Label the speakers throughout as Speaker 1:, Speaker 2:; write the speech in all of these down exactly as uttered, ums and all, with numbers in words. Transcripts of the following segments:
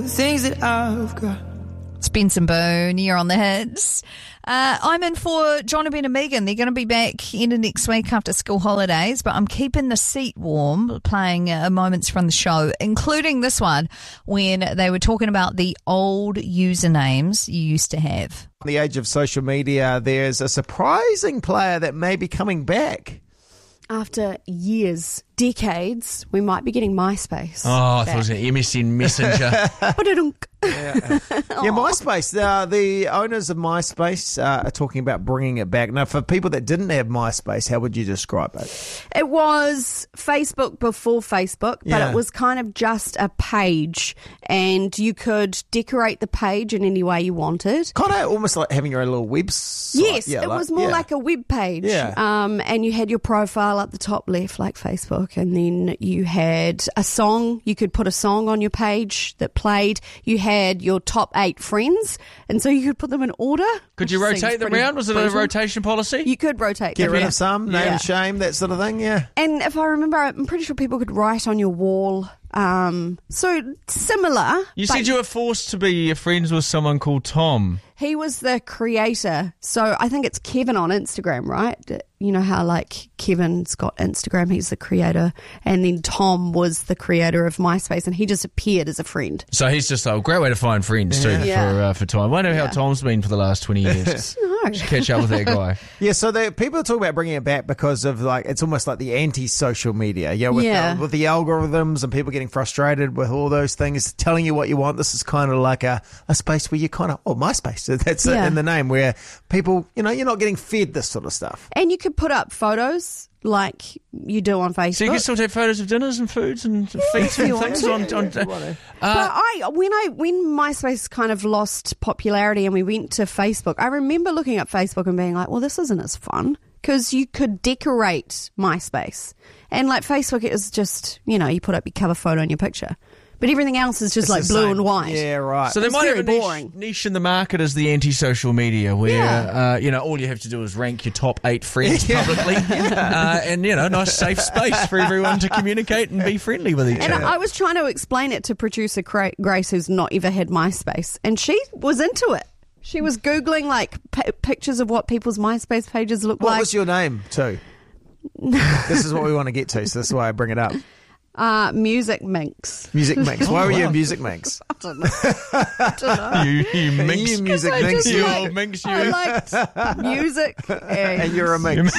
Speaker 1: Things that I've got.
Speaker 2: It's Benson Boone, you're on the hits. Uh, I'm in for John Ben and Megan. They're going to be back end of next week after school holidays, but I'm keeping the seat warm, playing uh, moments from the show, including this one when they were talking about the old usernames you used to have.
Speaker 3: In the age of social media, there's a surprising player that may be coming back.
Speaker 4: After years, decades, we might be getting MySpace.
Speaker 5: Oh, I thought it was an M S N Messenger.
Speaker 3: Yeah, yeah MySpace. Uh, the owners of MySpace uh, are talking about bringing it back. Now, for people that didn't have MySpace, how would you describe it?
Speaker 4: It was Facebook before Facebook, but
Speaker 3: Yeah.
Speaker 4: it was kind of just a page, and you could decorate the page in any way you wanted.
Speaker 3: Kind of almost like having your own little website.
Speaker 4: Yes,
Speaker 3: yeah,
Speaker 4: it
Speaker 3: like,
Speaker 4: was more
Speaker 3: yeah.
Speaker 4: like a web page.
Speaker 3: Yeah.
Speaker 4: Um, and you had your profile up the top left like Facebook, and then you had a song. You could put a song on your page that played. You had your top eight friends, and so you could put them in order.
Speaker 5: Could you
Speaker 4: which
Speaker 5: rotate
Speaker 4: seems
Speaker 5: them
Speaker 4: pretty
Speaker 5: around? Was it a
Speaker 4: brutal.
Speaker 5: rotation policy?
Speaker 4: You could rotate
Speaker 3: Get
Speaker 4: them.
Speaker 3: rid
Speaker 4: yeah.
Speaker 3: of some, name
Speaker 4: Yeah.
Speaker 3: and shame, that sort of thing, yeah.
Speaker 4: And if I remember, I'm pretty sure people could write on your wall. Um, so similar.
Speaker 5: You
Speaker 4: but
Speaker 5: said you were forced to be friends with someone called Tom.
Speaker 4: he was the creator. So I think it's Kevin on Instagram, right? You know how like Kevin's got Instagram, he's the creator, and then Tom was the creator of MySpace, and he just appeared as a friend.
Speaker 5: So he's just a great way to find friends too
Speaker 4: Yeah.
Speaker 5: for uh, for Tom. I wonder how
Speaker 4: Yeah.
Speaker 5: Tom's been for the last twenty years.
Speaker 4: No.
Speaker 5: Should catch up with that guy.
Speaker 3: Yeah, so the, people are talking about bringing it back because of like it's almost like the anti-social media, yeah, with,
Speaker 4: Yeah.
Speaker 3: The, with the algorithms and people getting frustrated with all those things, telling you what you want. This is kind of like a, a space where you kind of, oh, MySpace, that's it
Speaker 4: Yeah.
Speaker 3: in the name, where people, you know, you're not getting fed this sort of stuff.
Speaker 4: And you could put up photos like you do on Facebook.
Speaker 5: So you can still take photos of dinners and foods and feasts
Speaker 4: if
Speaker 5: and
Speaker 4: you want
Speaker 5: things
Speaker 4: to.
Speaker 5: on. on uh,
Speaker 4: But I, when I, when MySpace kind of lost popularity and we went to Facebook, I remember looking at Facebook and being like, well, this isn't as fun, because you could decorate MySpace, and like Facebook is just, you know, you put up your cover photo and your picture, but everything else is just
Speaker 3: It's
Speaker 4: like
Speaker 3: the
Speaker 4: blue
Speaker 3: same.
Speaker 4: and white.
Speaker 3: Yeah, right.
Speaker 5: So they
Speaker 4: It's
Speaker 5: might have a
Speaker 4: very
Speaker 5: niche,
Speaker 4: boring.
Speaker 5: niche in the market as the anti-social media, where
Speaker 4: Yeah.
Speaker 5: uh, you know all you have to do is rank your top eight friends publicly, uh, and you know, nice safe space for everyone to communicate and be friendly with each
Speaker 4: And
Speaker 5: other.
Speaker 4: I I was trying to explain it to producer Cra- Grace, who's not ever had MySpace, and she was into it. She was Googling like p- pictures of what people's MySpace pages look
Speaker 3: What
Speaker 4: like.
Speaker 3: was your name, too? This is what we want to get to, so this is why I bring it up.
Speaker 4: Uh, Music Minx.
Speaker 3: Music Mix. Why were you
Speaker 5: wow.
Speaker 3: a Music Mix?
Speaker 4: I don't know. I don't know.
Speaker 5: you, you minx,
Speaker 3: You Music
Speaker 4: I
Speaker 3: Mix.
Speaker 4: just
Speaker 5: you
Speaker 4: like-
Speaker 5: old minx, you.
Speaker 4: I liked music. And,
Speaker 3: And you're a mix.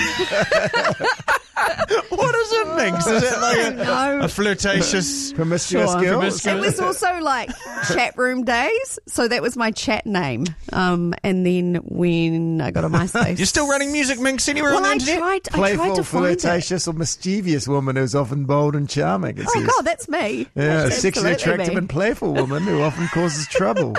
Speaker 5: What is a minx? Is it like a,
Speaker 4: No.
Speaker 5: a flirtatious?
Speaker 3: Promiscuous
Speaker 4: Sure.
Speaker 3: girls.
Speaker 4: It was also like chat room days, so that was my chat name. Um, and then when I got on MySpace,
Speaker 5: You're still running Music Minx anywhere
Speaker 4: well,
Speaker 5: on the
Speaker 4: I
Speaker 5: internet?
Speaker 4: tried. I tried
Speaker 3: Playful,
Speaker 4: to find it.
Speaker 3: flirtatious, or mischievous woman who's often bold and charming. It
Speaker 4: Oh
Speaker 3: says.
Speaker 4: God, that's me.
Speaker 3: Yeah, a
Speaker 4: That's
Speaker 3: sexually
Speaker 4: absolutely
Speaker 3: attractive
Speaker 4: me.
Speaker 3: and playful woman who often causes trouble.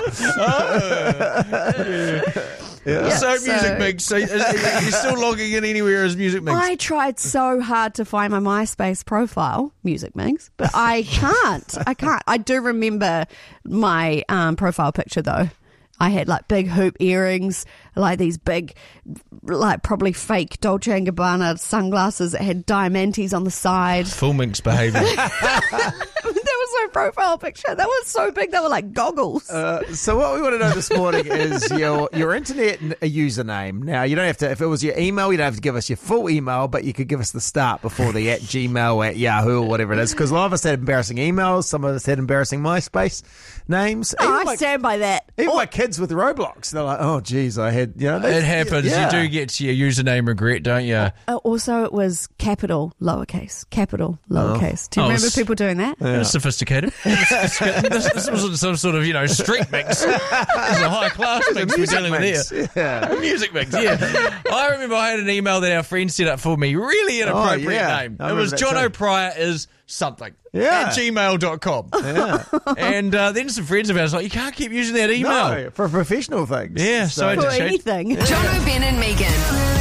Speaker 3: Yeah.
Speaker 5: So
Speaker 4: so-
Speaker 5: Music Minx. So, uh, you're still logging in anywhere as Music Minx?
Speaker 4: I tried so hard to find my MySpace profile, Music Minx, but I can't. I can't. I do remember my um, profile picture though. I had like big hoop earrings, like these big, like probably fake Dolce and Gabbana sunglasses that had diamantes on the side.
Speaker 5: Full Minx behaviour.
Speaker 4: That was my profile picture. That was so big. They were like goggles.
Speaker 3: Uh, so what we want to know this morning is your your internet n- username. Now, you don't have to, if it was your email, you don't have to give us your full email, but you could give us the start before the at Gmail, at Yahoo, or whatever it is. Because a lot of us had embarrassing emails. Some of us had embarrassing MySpace names.
Speaker 4: Oh,
Speaker 3: Even
Speaker 4: I
Speaker 3: my-
Speaker 4: stand by that.
Speaker 3: Even my kids with Roblox, they're like, oh, geez, I had, you know. they-
Speaker 5: It happens.
Speaker 3: Yeah.
Speaker 5: You do get to your username regret, don't you?
Speaker 4: Uh, also, it was capital, lowercase, capital, lowercase. Do you
Speaker 5: Oh,
Speaker 4: remember
Speaker 5: s-
Speaker 4: people doing that?
Speaker 5: It was sophisticated. this, this wasn't some sort of, you know, street mix. This is a high class mix we're
Speaker 3: Music
Speaker 5: dealing with
Speaker 3: mix.
Speaker 5: here.
Speaker 3: Yeah.
Speaker 5: Music mix, yeah. I remember I had an email that our friend set up for me. Really inappropriate
Speaker 3: Oh, yeah.
Speaker 5: name.
Speaker 3: I
Speaker 5: It was
Speaker 3: remember that
Speaker 5: John
Speaker 3: too.
Speaker 5: O'Pryor is something.
Speaker 3: Yeah.
Speaker 5: At gmail dot com.
Speaker 3: Yeah.
Speaker 5: And uh, then some friends of ours were like, you can't keep using that email.
Speaker 3: No, for professional things.
Speaker 5: Yeah, so I
Speaker 4: For
Speaker 5: just changed.
Speaker 4: anything.
Speaker 2: John Ben and Megan.